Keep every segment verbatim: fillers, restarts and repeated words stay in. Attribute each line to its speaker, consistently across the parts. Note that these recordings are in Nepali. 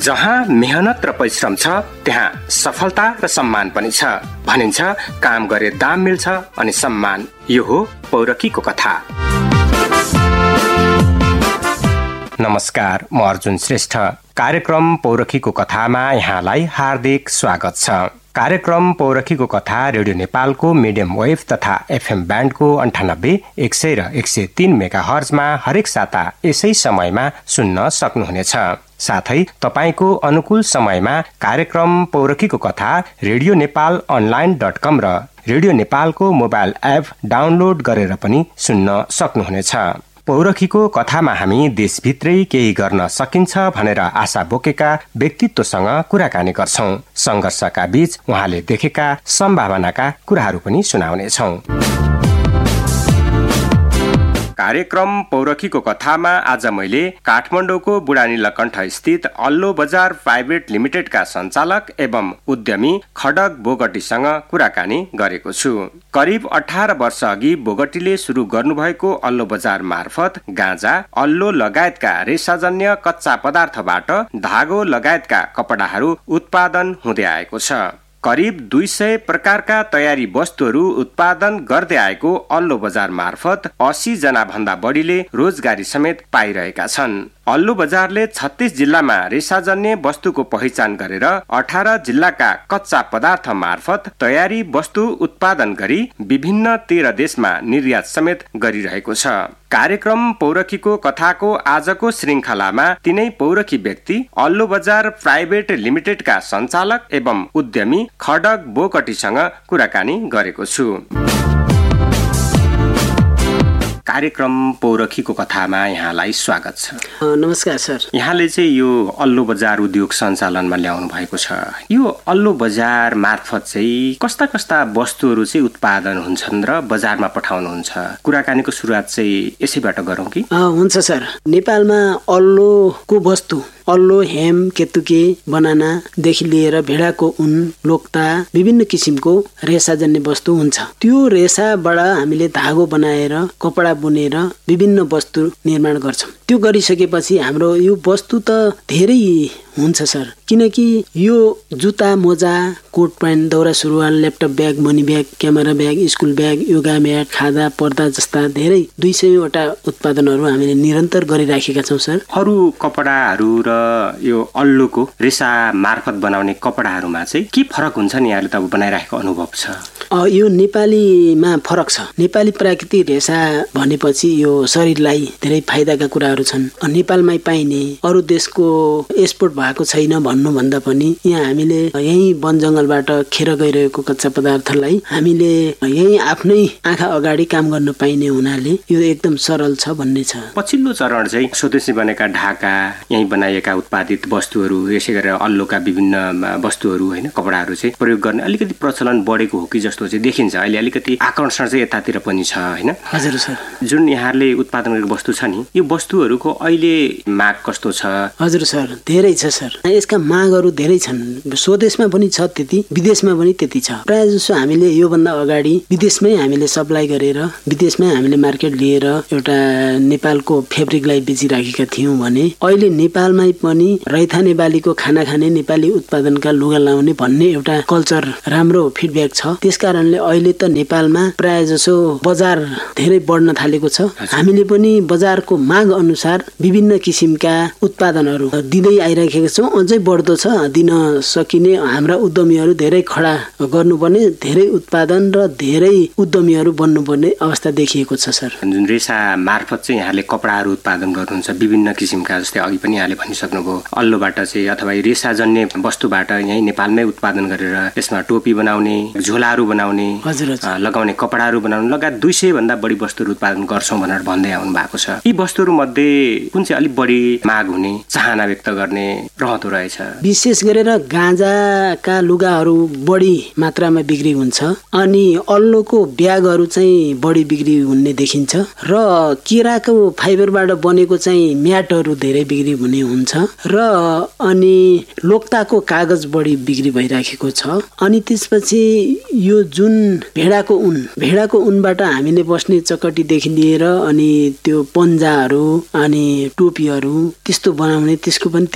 Speaker 1: जहाँ मेहनत र परिश्रम छ त्यहाँ सफलता र सम्मान पनि छ। भनिन्छ काम गरे दाम मिल्छ अनि सम्मान। यो हो पौरखीको कथा। नमस्कार, म अर्जुन श्रेष्ठ। कार्यक्रम पौरखीको कथामा यहाँलाई हार्दिक स्वागत छ। कार्यक्रम पौरखीको कथा रेडियो नेपालको मिडियम वेभ तथा एफएम ब्यान्डको अन्ठानब्बे एक सय र एक सय तीन मेगा हर्जमा हरेक साता यसै समयमा सुन्न सक्नुहुनेछ। साथै तपाईको अनुकूल समयमा कार्यक्रम पौरखीको कथा रेडियो नेपाल अनलाइन डट कम र रेडियो नेपालको मोबाइल एप डाउनलोड गरेर पनि सुन्न सक्नुहुनेछ। पौरखीको कथामा हामी देशभित्रै केही गर्न सकिन्छ भनेर आशा बोकेका व्यक्तित्वसँग कुराकानी गर्छौं। संघर्षका बीच उहाँले देखेका सम्भावनाका कुराहरू पनि सुनाउनेछौं। कार्यक्रम पौरखीको कथामा आज मैले काठमाडौँको बुढानीलकण्ठ स्थित अल्लो बजार प्राइभेट लिमिटेडका सञ्चालक एवं उद्यमी खड्ग बोगटीसँग कुराकानी गरेको छु। करिब अठार वर्ष अघि बोगटीले सुरु गर्नुभएको अल्लो बजार मार्फत गाँजा, अल्लो लगायतका रेसाजन्य कच्चा पदार्थबाट धागो लगायतका कपडाहरू उत्पादन हुँदै आएको छ। करिब दुई सय प्रकारका तयारी वस्तुहरू उत्पादन गर्दै आएको अल्लो बजार मार्फत अस्सी जना भन्दा बढीले रोजगारी समेत पाइरहेका छन्। अल्लो बजारले छत्तीस जिल्लामा रेसाजन्य वस्तुको पहिचान गरेर अठार जिल्लाका कच्चा पदार्थ मार्फत तयारी वस्तु उत्पादन गरी विभिन्न तेह्र देशमा निर्यात समेत गरिरहेको छ। कार्यक्रम पौरखीको कथाको आजको श्रृङ्खलामा तिनै पौरखी व्यक्ति अल्लो बजार प्राइभेट लिमिटेडका सञ्चालक एवं उद्यमी खड्ग बोगटीसँग कुराकानी गरेको छु। कार्यक्रम पौरखीको कथामा यहाँलाई स्वागत छ।
Speaker 2: नमस्कार सर।
Speaker 1: यहाँले चाहिँ यो अल्लो बजार उद्योग सञ्चालनमा ल्याउनु भएको छ। यो अल्लो बजार मार्फत चाहिँ कस्ता कस्ता वस्तुहरू चाहिँ उत्पादन हुन्छन् र बजारमा पठाउनुहुन्छ? कुराकानीको सुरुवात चाहिँ यसैबाट गरौँ कि?
Speaker 2: हुन्छ सर। नेपालमा अल्लोको वस्तु, अल्लो, हेम, केतुके, बनानादेखि लिएर भेडाको उन, लोक्ता, विभिन्न किसिमको रेसाजन्य वस्तु हुन्छ। त्यो रेसाबाट हामीले धागो बनाएर कपडा बुनेर विभिन्न वस्तु निर्माण गर्छौँ। त्यो गरिसकेपछि हाम्रो यो वस्तु त धेरै हुन्छ सर, किनकि यो जुत्ता, मोजा, कोट प्यान्ट, दौरा सुरुवाल, laptop bag, money bag, camera bag, school bag, yoga mat, खादा, पर्दा जस्ता धेरै दुई सयवटा उत्पादनहरू हामीले निरन्तर गरिराखेका छौँ सर।
Speaker 1: अरू कपडाहरू र यो अल्लोको रेसा मार्फत बनाउने कपडाहरूमा चाहिँ के फरक हुन्छ नि? यहाँले त बनाइराखेको अनुभव छ।
Speaker 2: यो नेपालीमा फरक छ। नेपाली प्राकृतिक रेसा भनेपछि यो शरीरलाई धेरै फाइदाका कुराहरू छन्। नेपालमै पाइने, अरू देशको एक्सपोर्ट भएको छैन भन्नुभन्दा पनि यहाँ हामीले यही वन जङ्गलबाट खेर गइरहेको कच्चा पदार्थलाई हामीले यही आफ्नै आँखा अगाडि काम गर्न पाइने हुनाले यो एकदम सरल छ भन्ने छ।
Speaker 1: पछिल्लो चरण चाहिँ स्वदेशी बनेका ढाका, यही बनाइएका उत्पादित वस्तुहरू, यसै गरेर अल्लोका विभिन्न वस्तुहरू होइन, कपडाहरू चाहिँ प्रयोग गर्ने अलिकति प्रचलन बढेको हो कि जस्तो चाहिँ देखिन्छ। अहिले अलिकति आकर्षण चाहिँ यतातिर पनि छ होइन?
Speaker 2: हजुर सर।
Speaker 1: जुन यहाँले उत्पादन गरेको वस्तु छ नि, यो वस्तुहरूको अहिले माग कस्तो छ?
Speaker 2: हजुर सर, धेरै छ सर। यसका मागहरू धेरै छन्। स्वदेशमा पनि छ त्यति, विदेशमा पनि त्यति छ। प्रायः जसो हामीले योभन्दा अगाडि विदेशमै हामीले सप्लाई गरेर विदेशमै हामीले मार्केट लिएर एउटा नेपालको फेब्रिकलाई बेचिराखेका थियौँ भने अहिले नेपालमै पनि रैथाने बालीको खाना खाने, नेपाली उत्पादनका लुगा लाउने भन्ने एउटा कल्चर, राम्रो फिडब्याक छ। त्यसकारणले अहिले त नेपालमा प्रायः जसो बजार धेरै बढ्न थालेको छ। हामीले पनि बजारको माग अनुसार विभिन्न किसिमका उत्पादनहरू दिँदै आइराखेका छौँ। अझै बढ्दो छ, दिन सकिने। हाम्रा उद्यमीहरू धेरै खडा गर्नुपर्ने, धेरै उत्पादन र धेरै उद्यमीहरू बन्नुपर्ने अवस्था देखिएको छ सर।
Speaker 1: जुन रेसा मार्फत चाहिँ यहाँले कपडाहरू उत्पादन गर्नुहुन्छ विभिन्न किसिमका, जस्तै अघि पनि यहाँले भनिसक्नुभयो अल्लोबाट चाहिँ अथवा रेसाजन्य वस्तुबाट यहीँ नेपालमै उत्पादन गरेर यसमा टोपी बनाउने, झोलाहरू बनाउने, लगाउने कपडाहरू बनाउने लगायत दुई सय भन्दा बढी वस्तुहरू उत्पादन गर्छौँ भनेर भन्दै आउनु भएको छ। यी वस्तुहरू मध्ये कुन चाहिँ अलिक बढी माग हुने, चाहना व्यक्त गर्ने रहँदो रहेछ?
Speaker 2: विशेष गरेर गाँजाका लुगाहरू बढी मात्रामा बिक्री हुन्छ अनि अल्लोको ब्यागहरू चाहिँ बढी बिक्री हुने देखिन्छ र केराको फाइबरबाट बनेको चाहिँ म्याटहरू धेरै बिक्री हुने हुन्छ र अनि लोक्ताको कागज बढी बिक्री भइराखेको छ। अनि त्यसपछि यो जुन भेडाको उन, भेडाको उनबाट हामीले बस्ने चकटीदेखि लिएर अनि त्यो पन्जाहरू अनि टोपीहरू त्यस्तो बनाउने, त्यसको पनि त्यत्तिकै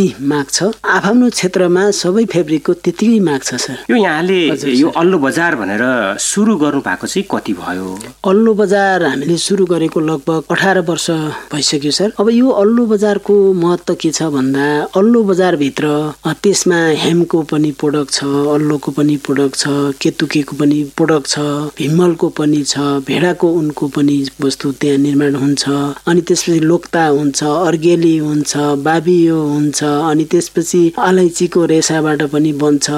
Speaker 2: माग छ। आफ्नो क्षेत्रमा सबै फेब्रिकको त्यतिकै माग छ सर।
Speaker 1: यो यहाँले यो अल्लो बजार भनेर सुरु गर्नु भएको चाहिँ कति भयो?
Speaker 2: अल्लो बजार हामीले सुरु गरेको लगभग अठार वर्ष भइसक्यो सर। अब यो अल्लो बजारको महत्त्व के छ भन्दा अल्लो बजारभित्र त्यसमा हेमको पनि प्रोडक्ट छ, अल्लोको पनि प्रोडक्ट छ, केतुकेको पनि प्रोडक्ट छ, भिमलको पनि छ, भेडाको उनको पनि वस्तु त्यहाँ निर्माण हुन्छ। अनि त्यसपछि लोक्ता हुन्छ, अर्गेली हुन्छ, बाबियो हुन्छ, अनि त्यसपछि अलैँचीको रेसाबाट पनि बन्छ,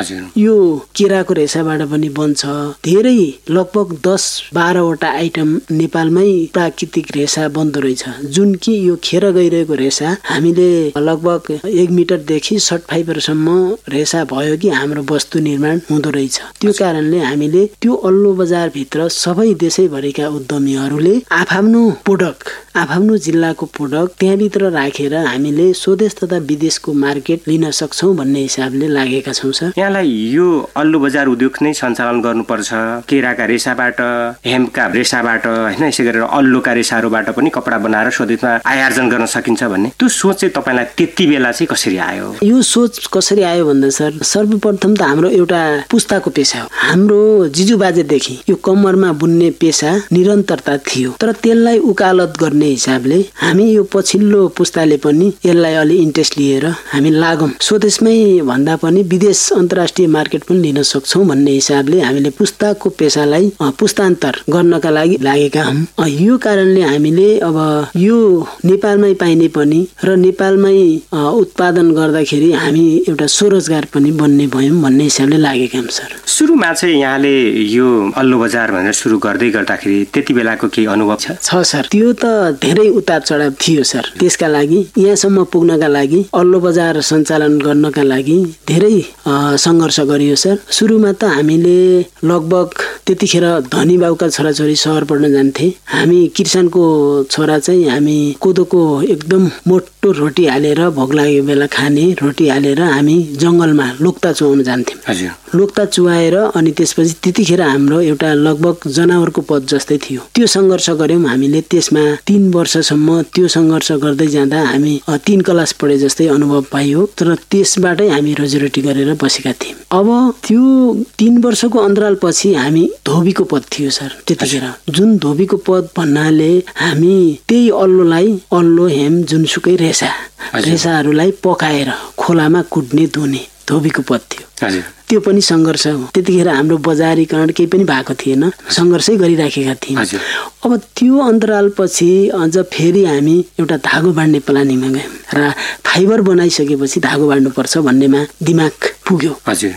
Speaker 2: यो केराको रेसाबाट पनि बन्छ। धेरै लगभग दस बाह्रवटा आइटम नेपालमै प्राकृतिक रेसा बन्दो रहेछ, जुन कि यो खेर गइरहेको रेसा हामीले लगभग एक मिटरदेखि सट फाइबरसम्म रेसा भयो कि हाम्रो वस्तु निर्माण हुँदो रहेछ। त्यो कारणले हामीले त्यो अल्लो बजारभित्र सबै देशैभरिका उद्यमीहरूले आफ्नो प्रोडक्ट आफ्नो जिल्लाको प्रोडक्ट त्यहाँभित्र राखेर हामीले स्वदेश तथा विदेशको मार्केट लिन सक्छौँ भन्ने हिसाबले लागेका छौँ सर।
Speaker 1: यहाँलाई यो अल्लो बजार उद्योग नै सञ्चालन गर्नुपर्छ, केराका रेसाबाट, हेम्पका रेसाबाट, होइन, यसै गरेर अल्लोका रेसाहरूबाट पनि कपडा बनाएर स्वदेशमा आयार्जन गर्न सकिन्छ भन्ने त्यो सोच चाहिँ तपाईँलाई त्यति बेला चाहिँ कसरी आयो?
Speaker 2: यो सोच कसरी आयो भन्दा सर सर्वप्रथम त हाम्रो एउटा पुस्ताको पेसा हो। हाम्रो जिजुबाजेदेखि यो कम्मरमा बुन्ने पेसा निरन्तरता थियो, तर त्यसलाई उकालत गर्ने हिसाबले हामी यो पछिल्लो पुस्ताले पनि यसलाई अलि इन्ट्रेस्ट लिएर हामी लागौँ, स्वदेशमै भन्दा पनि विदेश अन्तर्राष्ट्रिय मार्केट पनि लिन सक्छौँ भन्ने हिसाबले हामीले पुस्ताको पेसालाई पुस्तान्तर गर्नका लागि लागेका हौँ। यो कारणले हामीले अब यो नेपालमै पाइने पनि र नेपालमै उत्पादन गर्दाखेरि हामी एउटा स्वरोजगार पनि बन्ने भयौँ भन्ने हिसाबले लागेका हौँ सर।
Speaker 1: सुरुमा चाहिँ यहाँले यो अल्लो बजार भनेर सुरु गर्दै गर्दाखेरि त्यति बेलाको केही अनुभव छ?
Speaker 2: छ सर, त्यो त धेरै उतार चढाव थियो सर। त्यसका लागि यहाँसम्म पुग्नका लागि अल्लो बजार सञ्चालन गर्नका लागि धेरै सङ्घर्ष गरियो सर। सुरुमा त हामीले लगभग त्यतिखेर धनी बाउका छोराछोरी सहर पढ्न जान्थे, हामी किसानको छोरा चाहिँ हामी कोदोको एकदम मोटो रोटी हालेर भोक लागेको बेला खाने रोटी हालेर हामी जङ्गलमा लोक्ता चुहाउन जान्थ्यौँ। लोक्ता चुहाएर अनि त्यसपछि त्यतिखेर हाम्रो एउटा लगभग जनावरको पद जस्तै थियो। त्यो सङ्घर्ष गऱ्यौँ हामीले। त्यसमा तीन वर्षसम्म त्यो सङ्घर्ष गर्दै जाँदा हामी तीन क्लास पढे जस्तै अनुभव पाइयो, तर त्यसबाटै हामी रोजीरोटी गरेर बसेका थियौँ। अब त्यो तीन वर्षको अन्तराल पछि हामी धोबीको पद थियो सर त्यतिखेर, जुन धोबीको पद भन्नाले हामी त्यही अल्लोलाई अल्लो हेम जुनसुकै रेसा रेसाहरूलाई पकाएर खोलामा कुट्ने धुने धोबीको पद थियो। त्यो पनि सङ्घर्ष हो। त्यतिखेर हाम्रो बजारीकरण केही पनि भएको थिएन, सङ्घर्षै गरिराखेका थियौँ। अब त्यो अन्तराल पछि अझ फेरि हामी एउटा धागो बाँड्ने प्लानिङमा गयौँ र फाइबर बनाइसकेपछि धागो बाँड्नुपर्छ भन्नेमा दिमाग पुग्यो।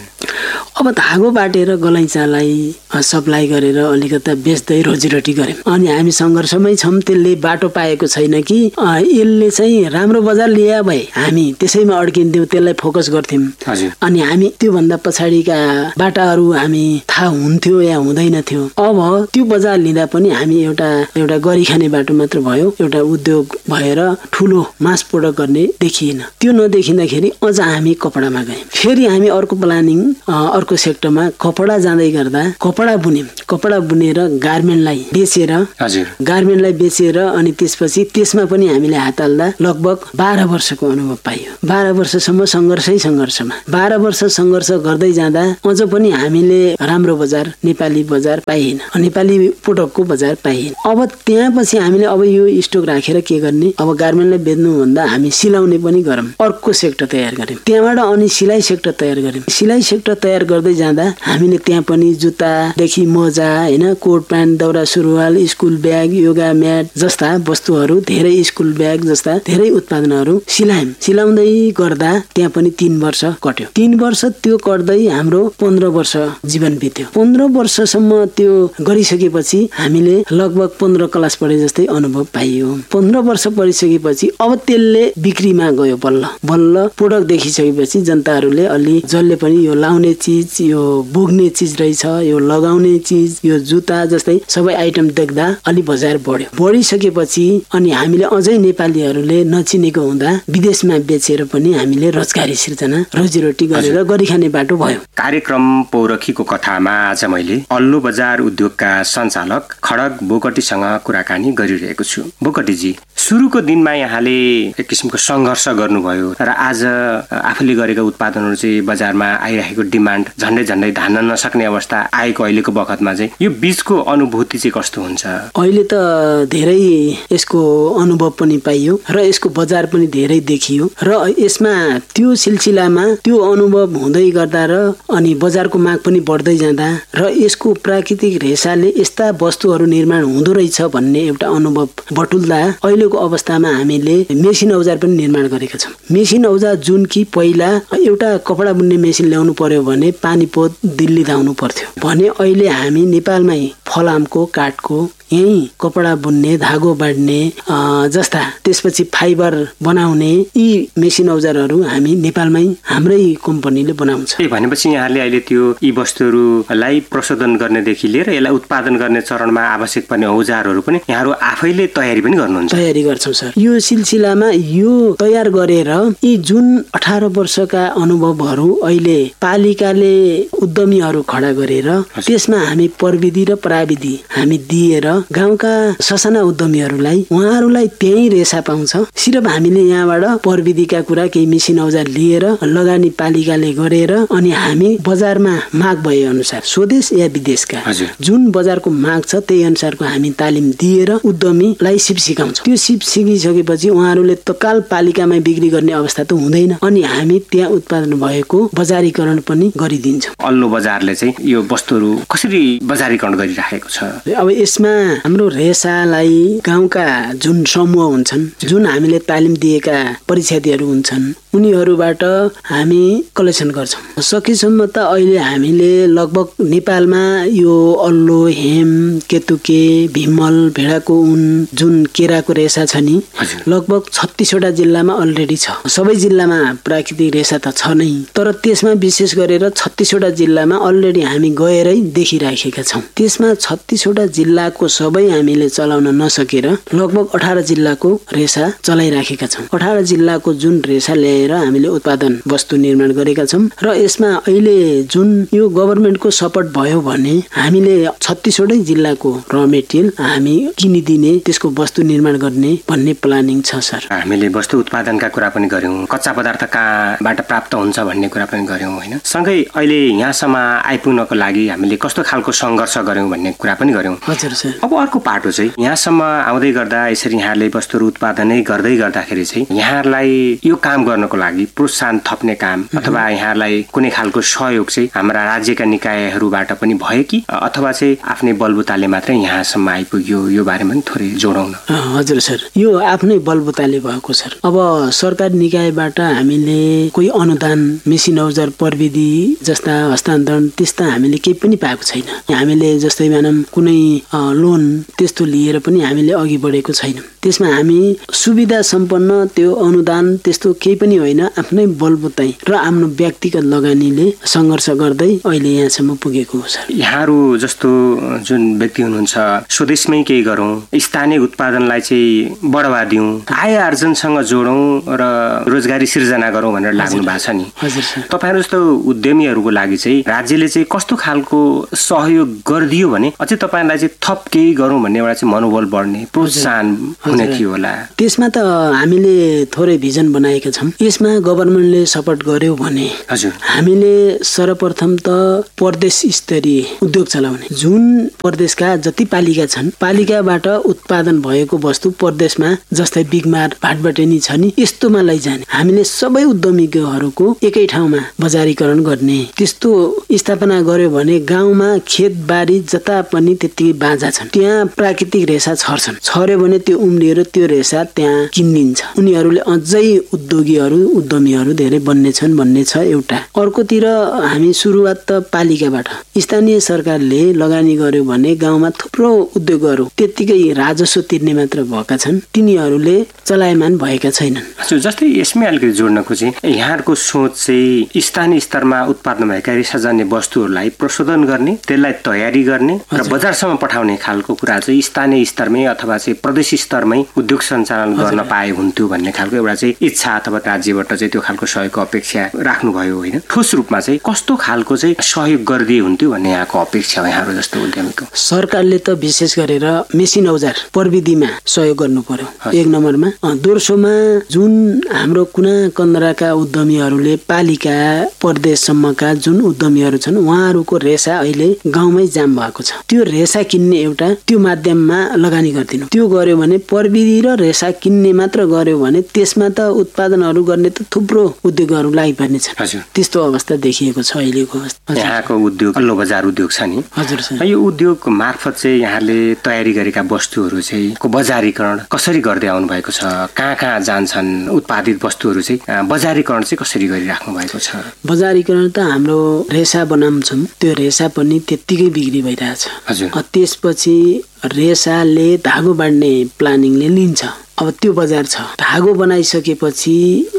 Speaker 2: अब धागो बाटेर गलैँचालाई सप्लाई गरेर अलिकता बेच्दै रोजीरोटी गऱ्यौँ। अनि हामी सङ्घर्षमै छौँ, त्यसले बाटो पाएको छैन कि यसले चाहिँ राम्रो बजार ल्याए भए हामी त्यसैमा अड्किन्थ्यौँ, त्यसलाई फोकस गर्थ्यौँ। अनि हामी त्योभन्दा पछाडिका बाटाहरू हामी थाहा हुन्थ्यो या हुँदैन थियो। अब त्यो बजार लिँदा पनि हामी एउटा एउटा गरी खाने बाटो मात्र भयो, एउटा उद्योग भएर ठुलो मास प्रोडक्ट गर्ने देखिएन। त्यो नदेखिँदाखेरि अझ हामी कपडामा गयौँ। फेरि हामी अर्को प्लानिङ अर्को सेक्टरमा कपडा जाँदै गर्दा कपडा बुन्यौँ। कपडा बुनेर गार्मेन्टलाई बेचेर गार्मेन्टलाई बेचेर अनि त्यसपछि त्यसमा पनि हामीले हात हाल्दा लगभग बाह्र वर्षको अनुभव पाइयो। बाह्र वर्षसम्म सङ्घर्षै सङ्घर्षमा बाह्र वर्ष सङ्घर्ष गर्दै जाँदा अझ पनि हामीले राम्रो बजार नेपाली बजार पाइएन, नेपाली प्रोडक्टको बजार पाइएन। अब त्यहाँ पछि हामीले अब यो स्टक राखेर के गर्ने, अब गार्मेन्टलाई बेच्नुभन्दा हामी सिलाउने पनि गरौँ, अर्को सेक्टर तयार गऱ्यौँ। त्यहाँबाट अनि सिलाइ सेक्टर तयार गऱ्यौँ। सिलाइ सेक्टर तयार गर्दै जाँदा हामीले त्यहाँ पनि जुत्तादेखि मोजा, होइन, कोट प्यान्ट, दौरा सुरुवाल, स्कुल ब्याग, योगा म्याट जस्ता वस्तुहरू, धेरै स्कुल ब्याग जस्ता धेरै उत्पादनहरू सिलायौँ। सिलाउँदै गर्दा त्यहाँ पनि तीन वर्ष कट्यो। तीन वर्ष त्यो गर्दै हाम्रो पन्ध्र वर्ष जीवन बित्यो। पन्ध्र वर्षसम्म त्यो गरिसकेपछि हामीले लगभग पन्ध्र क्लास पढे जस्तै अनुभव पाइयो। पन्ध्र वर्ष पढिसकेपछि अब त्यसले बिक्रीमा गयो। बल्ल बल्ल प्रोडक्ट देखिसकेपछि जनताहरूले अलि जसले पनि यो लाउने चिज चिज, यो बोक्ने चिज रहेछ, यो लगाउने चिज, यो जुत्ता जस्तै सबै आइटम देख्दा अलि बजार बढ्यो। बढिसकेपछि अनि हामीले अझै नेपालीहरूले नचिनेको हुँदा विदेशमा बेचेर पनि हामीले रोजगारी सिर्जना, रोजीरोटी गरेर गरिखाने बाटो भयो।
Speaker 1: कार्यक्रम पौरखीको कथामा आज मैले अल्लो बजार उद्योगका सञ्चालक खड्ग बोगटीसँग कुराकानी गरिरहेको छु। बोगटीजी, सुरुको दिनमा यहाँले एक किसिमको सङ्घर्ष गर्नुभयो र आज आफूले गरेका उत्पादनहरू चाहिँ बजारमा आइरहेको डिमान्ड झन्डै झन्डै धान्न नसक्ने अवस्था आएको अहिलेको बखतमा चाहिँ यो बीचको अनुभूति चाहिँ कस्तो हुन्छ?
Speaker 2: अहिले त धेरै यसको अनुभव पनि पाइयो र यसको बजार पनि धेरै देखियो र यसमा त्यो सिलसिलामा त्यो अनुभव हुँदै गर्दा र अनि बजारको माग पनि बढ्दै जाँदा र यसको प्राकृतिक रेसाले यस्ता वस्तुहरू निर्माण हुँदो रहेछ भन्ने एउटा अनुभव बटुल्दा अहिलेको अवस्थामा हामीले मेसिन औजार पनि निर्माण गरेका छौँ। मेसिन औजार जुन कि पहिला एउटा कपडा बुन्ने मेसिन ल्याउनु पर्यो भने पानीपोत दिल्ली धाउनु पर्थ्यो भने अहिले हामी नेपालमै फलामको, काठको यही कपडा बुन्ने, धागो बाड्ने जस्ता, त्यसपछि फाइबर बनाउने यी मेसिन औजारहरू हामी नेपालमै हाम्रै कम्पनीले बनाउँछ।
Speaker 1: ए भनेपछि यहाँले अहिले त्यो यी वस्तुहरूलाई प्रशोधन गर्नेदेखि लिएर यसलाई उत्पादन गर्ने चरणमा आवश्यक पर्ने औजारहरू पनि यहाँहरू आफैले तयारी पनि गर्नुहुन्छ?
Speaker 2: तयारी गर्छौँ सर। यो सिलसिलामा यो तयार गरेर यी जुन अठार वर्षका अनुभवहरू अहिले पालिकाले उद्यमीहरू खडा गरेर त्यसमा हामी प्रविधि र प्राविधि हामी दिएर गाउँका ससाना उद्यमीहरूलाई उहाँहरूलाई त्यही रेसा पाउँछ। सिर्फ हामीले यहाँबाट प्रविधिका कुरा केही मेसिन औजार लिएर लगानी पालिकाले गरेर अनि हामी बजारमा माग भए अनुसार स्वदेश या विदेशका जुन बजारको माग छ त्यही अनुसारको हामी तालिम दिएर उद्यमीलाई सिप सिकाउँछौँ। त्यो सिप सिकिसकेपछि उहाँहरूले तत्काल पालिकामै बिक्री गर्ने अवस्था त हुँदैन अनि हामी त्यहाँ उत्पादन भएको बजारीकरण पनि गरिदिन्छौँ।
Speaker 1: अल्लो बजारले चाहिँ यो वस्तुहरू कसरी बजारीकरण गरिराखेको छ?
Speaker 2: अब यसमा हाम्रो रेसालाई गाउँका जुन समूह हुन्छन्, जुन हामीले तालिम दिएका परीक्षार्थीहरू हुन्छन्, उनीहरूबाट हामी कलेक्सन गर्छौँ। सकेसम्म त अहिले हामीले लगभग नेपालमा यो अल्लो, हेम, केतुके, भिमल, भेडाको उन, जुन केराको रेसा छ नि, लगभग छत्तीसवटा जिल्लामा अलरेडी छ। सबै जिल्लामा प्राकृतिक रेसा त छ नै, तर त्यसमा विशेष गरेर छत्तीसवटा जिल्लामा अलरेडी हामी गएरै देखिराखेका छौँ। त्यसमा छत्तीसवटा जिल्लाको सबै हामीले चलाउन नसकेर लगभग अठार जिल्लाको रेसा चलाइराखेका छौँ। अठार जिल्लाको जुन रेसा ल्याएर हामीले उत्पादन वस्तु निर्माण गरेका छौँ र यसमा अहिले जुन यो गभर्मेन्टको सपोर्ट भयो भने हामीले छत्तीसवटै जिल्लाको र मेटेरियल हामी किनिदिने, त्यसको वस्तु निर्माण गर्ने भन्ने प्लानिङ छ सर।
Speaker 1: हामीले वस्तु उत्पादनका कुरा पनि गर्यौँ, कच्चा पदार्थ कहाँबाट प्राप्त हुन्छ भन्ने कुरा पनि गर्यौँ होइन? सँगै अहिले यहाँसम्म आइपुग्नको लागि हामीले कस्तो खालको सङ्घर्ष गर्यौँ भन्ने कुरा पनि गर्यौँ।
Speaker 2: हजुर सर।
Speaker 1: अब अर्को पाटो चाहिँ यहाँसम्म आउँदै गर्दा यसरी यहाँले वस्तुहरू उत्पादनै गर्दै गर्दाखेरि चाहिँ यहाँहरूलाई यो काम गर्नको लागि प्रोत्साहन थप्ने काम अथवा यहाँहरूलाई कुनै खालको सहयोग चाहिँ हाम्रा राज्यका निकायहरूबाट पनि भयो कि अथवा चाहिँ आफ्नै बलबुताले मात्रै यहाँसम्म आइपुग्यो? यो बारेमा पनि थोरै जोडाउन।
Speaker 2: हजुर सर, यो आफ्नै बलबुताले भएको सर। अब सरकारी निकायबाट हामीले कोही अनुदान, मेसिन औजार, प्रविधि जस्ता हस्तान्तरण त्यस्ता हामीले केही पनि पाएको छैन। हामीले जस्तै भनौँ कुनै लोन त्यस्तो लिएर पनि हामीले अघि बढेको छैनौँ। त्यसमा हामी सुविधा सम्पन्न त्यो अनुदान त्यस्तो केही पनि होइन, आफ्नै बलबुताइ र आफ्नो व्यक्तिगत लगानीले सङ्घर्ष गर्दै अहिले यहाँसम्म पुगेको हो सर।
Speaker 1: यहाँहरू जस्तो जुन व्यक्ति हुनुहुन्छ स्वदेशमै केही गरौँ, स्थानीय उत्पादनलाई चाहिँ बढावा दिउँ, आय आर्जनसँग जोडौँ र रोजगारी सिर्जना गरौँ भनेर लाग्नु भएको छ नि।
Speaker 2: हजुर सर।
Speaker 1: तपाईँहरू जस्तो उद्यमीहरूको लागि चाहिँ राज्यले चाहिँ कस्तो खालको सहयोग गरिदियो भने अझै तपाईँहरूलाई चाहिँ थप केही गरौँ भन्ने एउटा चाहिँ मनोबल बढ्ने, प्रोत्साहन हुने थियो होला?
Speaker 2: त्यसमा त हामीले थोरै भिजन बनाएका छौँ। यसमा गभर्मेन्टले सपोर्ट गर्यो भने
Speaker 1: हजुर
Speaker 2: हामीले सर्वप्रथम त प्रदेश स्तरीय उद्योग चलाउने, जुन प्रदेशका जति पालिका छन् पालिकाबाट उत्पादन भएको वस्तु प्रदेशमा जस्तै बिगमार, भाटबटेनी छ नि, यस्तोमा लैजाने। हामीले सबै उद्यमीहरूको एकै ठाउँमा बजारीकरण गर्ने त्यस्तो स्थापना गर्यो भने गाउँमा खेतबारी जता पनि त्यतिकै बाँझा छन्, त्यहाँ प्राकृतिक रेसा छर्छन्, छर्यो भने त्यो उम्रिएर त्यो रेसा त्यहाँ किनिन्छ। उनीहरूले अझै उद्योगीहरू उद्यमीहरू धेरै बन्ने छन् भन्ने छ एउटा। अर्कोतिर हामी सुरुवात त पालिकाबाट, स्थानीय सरकारले लगानी गर्यो भने गाउँमा थुप्रो उद्योगहरू त्यतिकै राजस्व तिर्ने मात्र भएका छन्, तिनीहरूले चलायमान भएका छैनन्।
Speaker 1: जस्तै यसमै अलिकति जोड्न खोजेँ, यहाँहरूको सोच चाहिँ स्थानीय स्तरमा उत्पादन भएका रेसाजन्य वस्तुहरूलाई प्रशोधन गर्ने, त्यसलाई तयारी गर्ने र बजारसम्म पठाउने खालको कुरा चाहिँ स्थानीय स्तरमै अथवा चाहिँ प्रदेश स्तरमै उद्योग सञ्चालन गर्न पाए हुन्थ्यो भन्ने खालको एउटा चाहिँ इच्छा अथवा राज्यबाट चाहिँ त्यो खालको सहयोगको अपेक्षा राख्नुभयो होइन? ठोस रूपमा चाहिँ कस्तो खालको चाहिँ सहयोग गरिदिए हुन्थ्यो भन्ने यहाँको अपेक्षा हो यहाँहरू जस्तो उद्यमीको?
Speaker 2: सरकारले त विशेष गरेर मेसिन औजार प्रविधिमा सहयोग गर्नु पर्यो एक नम्बरमा। दोस्रोमा जुन हाम्रो कुना कन्दराका उद्यमीहरूले पालिका प्रदेशसम्मका जुन उद्यमीहरू छन् उहाँहरूको रेसा अहिले गाउँमै जाम भएको छ, त्यो रेसा किन्ने एउटा त्यो माध्यममा लगानी गरिदिनु। त्यो गर्यो भने प्रविधि र रेसा किन्ने मात्र गर्यो भने त्यसमा त उत्पादनहरू गर्ने त थुप्रो उद्योगहरू लागिपर्ने छ। त्यस्तो अवस्था देखिएको छ अहिलेको अवस्था।
Speaker 1: यहाँको उद्योग अल्लो बजार उद्योग छ नि,
Speaker 2: हजुर सर,
Speaker 1: यो उद्योग मार्फत चाहिँ यहाँले तयारी गरेका वस्तुहरू चाहिँ को बजारीकरण कसरी गर्दै आउनु भएको छ? कहाँ कहाँ जान्छन् उत्पादित वस्तुहरू चाहिँ? बजारीकरण चाहिँ कसरी गरिराख्नु भएको छ?
Speaker 2: बजारीकरण त हाम्रो रेसा बनाउँछौँ, त्यो रेसा पनि त्यत्तिकै बिक्री भइरहेछ।
Speaker 1: हजुर।
Speaker 2: त्यसपछि रेसाले धागो बाँड्ने प्लानिङले लिन्छ, अब त्यो बजार छ। धागो बनाइसकेपछि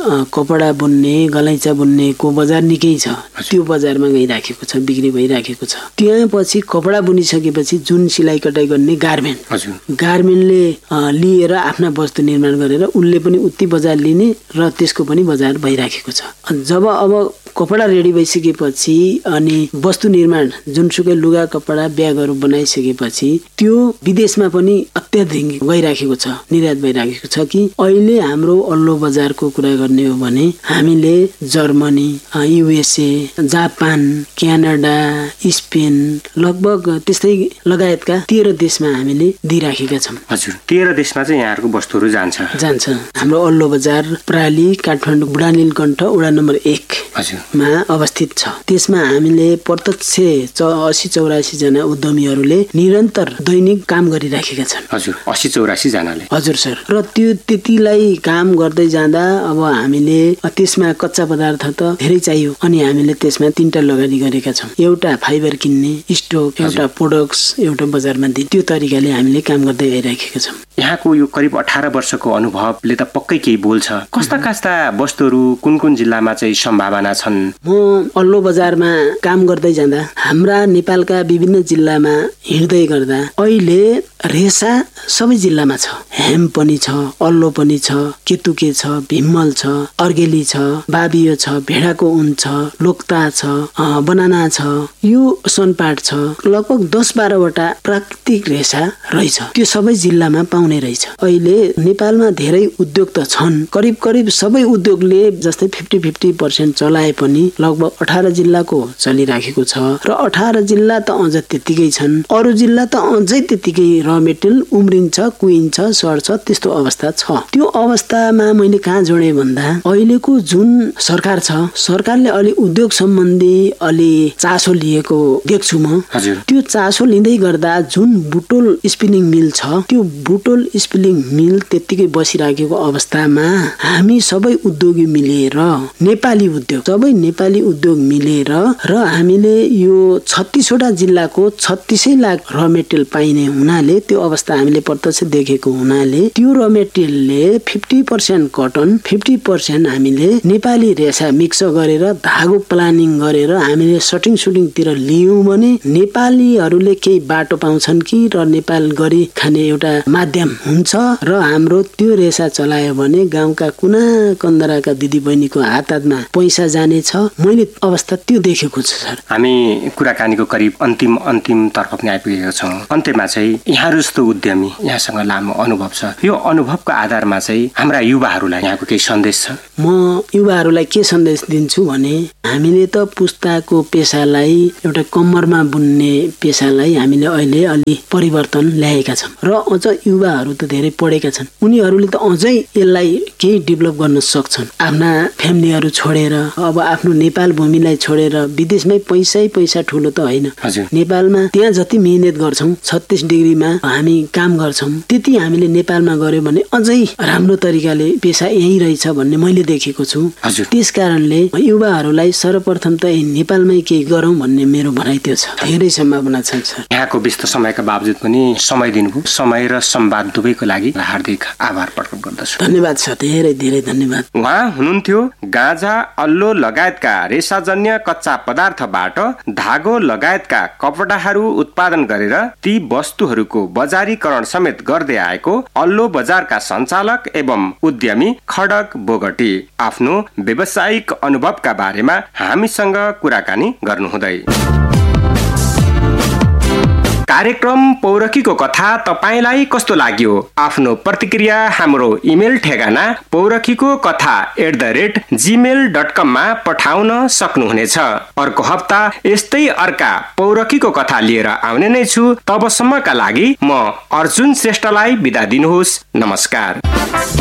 Speaker 2: कपडा बुन्ने गलैँचा बुन्नेको बजार निकै छ, त्यो बजारमा गइराखेको छ, बिक्री भइराखेको छ। त्यहाँ पछि कपडा बुनिसकेपछि जुन सिलाइ कटाइ गर्ने गार्मेन्ट, गार्मेन्टले लिएर आफ्ना वस्तु निर्माण गरेर उसले पनि उति बजार लिने र त्यसको पनि बजार भइराखेको छ। जब अब कपडा रेडी भइसकेपछि अनि वस्तु निर्माण जुनसुकै लुगा कपडा ब्यागहरू बनाइसकेपछि त्यो विदेशमा पनि अत्याधिक गइराखेको छ, निर्यात भइराखेको छ। कि अहिले हाम्रो अल्लो बजारको कुरा गर्ने हो भने हामीले Germany, USA, Japan, Canada, Spain लगभग त्यस्तै लगायतका तेह्र देशमा हामीले दिइराखेका छौँ।
Speaker 1: हजुर, तेह्र देशमा चाहिँ यहाँहरूको वस्तुहरू जान्छ
Speaker 2: जान्छ हाम्रो अल्लो बजार प्राली काठमाडौँ बुढा नीलकण्ठ वडा नम्बर एक मा अवस्थित छ। त्यसमा हामीले प्रत्यक्ष असी चौरासी जना उद्यमीहरूले निरन्तर दैनिक काम गरिराखेका छन्।
Speaker 1: हजुर, असी चौरासी जनाले? हजुर
Speaker 2: सर। र त्यो त्यतिलाई काम गर्दै जाँदा अब हामीले त्यसमा कच्चा पदार्थ त धेरै चाहियो अनि हामीले त्यसमा तीनटा लगानी गरेका छौँ। एउटा फाइबर किन्ने, स्टोक, एउटा प्रोडक्ट्स, एउटा बजारमा दिने, त्यो तरिकाले हामीले काम गर्दै आइराखेका छौँ।
Speaker 1: यहाँको यो करिब अठार वर्षको अनुभवले त पक्कै केही बोल्छ। कस्ता कस्ता वस्तुहरू कुन कुन जिल्लामा चाहिँ सम्भावना छन्?
Speaker 2: म अल्लो बजारमा काम गर्दै जाँदा हाम्रा नेपालका विभिन्न जिल्लामा हिँड्दै गर्दा अहिले रेसा सबै जिल्लामा छ। हेम पनि छ, अल्लो पनि छ, केतुके छ, भिमल छ, अर्गेली छ, बाबियो छ, भेडाको ऊन छ, लोक्ता छ, बनाना छ, यो सनपाट छ। लगभग दस बाह्रवटा प्राकृतिक रेसा रहेछ, त्यो सबै जिल्लामा पाउने रहेछ। अहिले नेपालमा धेरै उद्योग त छन्, करिब करिब सबै उद्योगले जस्तै फिफ्टी फिफ्टी पर्सेन्ट चलाए पनि लगभग अठार जिल्लाको चलिराखेको छ र अठार जिल्ला त अझ त्यतिकै छन्, अरू जिल्ला त अझै त्यतिकै र मेटेरियल उम्रिन्छ, कुइन्छ, सर्छ, त्यस्तो अवस्था छ। त्यो अवस्थामा मैले कहाँ जोडेँ भन्दा अहिलेको जुन सरकार छ, सरकारले अलि उद्योग सम्बन्धी अलि चासो लिएको देख्छु म। त्यो चासो लिँदै गर्दा जुन बुटोल स्पिनिङ मिल छ, त्यो बुटोल स्पिनिङ मिल त्यतिकै बसिराखेको अवस्थामा हामी सबै उद्योगी मिलेर, नेपाली उद्योग सबै नेपाली उद्योग मिलेर र हामीले यो छत्तीसवटा जिल्लाको छत्तीसै लाख र मेटेरियल पाइने हुनाले, त्यो अवस्था हामीले प्रत्यक्ष देखेको हुनाले त्यो र मेटेरियलले fifty percent cotton, fifty percent हामीले नेपाली रेसा मिक्स गरेर धागो प्लानिङ गरेर हामीले सटिङ सुटिङतिर लियौँ भने नेपालीहरूले केही बाटो पाउँछन् कि र नेपाल गरी खाने एउटा माध्यम हुन्छ र हाम्रो त्यो रेसा चलायो भने गाउँका कुना कन्दराका दिदी बहिनीको हात हातमा पैसा जानेछ। मैले अवस्था त्यो देखेको छु सर।
Speaker 1: हामी कुराकानीको करिब अन्तिम अन्तिम तर्फ पनि आइपुगेका छौँ। अन्त्यमा चाहिँ यहाँहरू जस्तो उद्यमी, यहाँसँग लामो अनुभव छ, यो अनुभवको आधारमा चाहिँ हाम्रा युवाहरूलाई यहाँको केही सन्देश छ?
Speaker 2: म युवाहरूलाई के सन्देश दिन्छु भने हामीले त पुस्ताको पेसालाई, एउटा कम्मरमा बुन्ने पेसालाई हामीले अहिले अलि परिवर्तन ल्याएका छौँ र अझ युवाहरू त धेरै पढेका छन्, उनीहरूले त अझै यसलाई केही डेभलप गर्न सक्छन्। आफ्ना फ्यामिलीहरू छोडेर अब आफ्नो नेपाल भूमिलाई छोडेर विदेशमै पैसै पैसा ठुलो त होइन। नेपालमा त्यहाँ जति मेहनत गर्छौं छत्तीस डिग्रीमा हामी काम गर्छौं त्यति हामीले नेपालमा गर्यो भने अझै राम्रो तरिकाले पेशा यही रहेछ भन्ने मैले देखेको छु। त्यस कारणले युवाहरूलाई सर्वप्रथम त नेपालमै केही गरौं भन्ने मेरो भनाइ त्यो छ। धेरै सम्भावना छ सर।
Speaker 1: यहाँको व्यस्त समयका बावजुद पनि समय दिनुभयो। समय र संवाद दुवैको लागि हार्दिक आभार प्रकट गर्दछु।
Speaker 2: धन्यवाद सर, धेरै धेरै धन्यवाद।
Speaker 1: उहाँ हुनुहुन्थ्यो गाँजा, अल्लो लगायतका रेसाजन्य कच्चा पदार्थबाट धागो लगायतका कपडाहरू उत्पादन गरेर ती वस्तुहरूको बजारीकरण समेत गर्दै आएको अल्लो बजारका सञ्चालक एवं उद्यमी खड्ग बोगटी आफ्नो व्यावसायिक अनुभवका बारेमा हामीसँग कुराकानी गर्नुहुँदै। कार्यक्रम पौरखीको कथा तपाईलाई कस्तो लाग्यो? आफ्नो प्रतिक्रिया हाम्रो इमेल ठेगाना पौरखीको कथा at the rate Gmail dot कममा पठाउन सक्नुहुनेछ। अर्को हप्ता यस्तै अर्का पौरखीको कथा लिएर आउने नै छु। तबसम्मका लागि म अर्जुन श्रेष्ठलाई बिदा दिनुहोस्। नमस्कार।